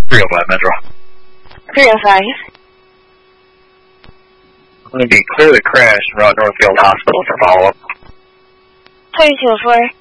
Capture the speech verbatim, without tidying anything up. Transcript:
three oh five Metro. three oh five. I'm going to be clear the crash and route Northfield Hospital for follow-up. three two four.